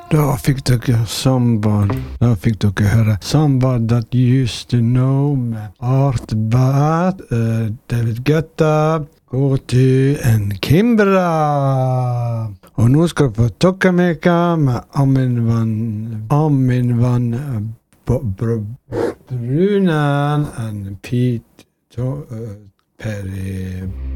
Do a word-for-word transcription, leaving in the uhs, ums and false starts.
Da fikk dere samba. Da fikk dere høre Samba That Used To Know med Art Bad, uh, David Guetta, Gåti and Kimbra. Og nå skal du få Tokkameka med Amin Van Amin Van Brunan and Pete to, uh, Perry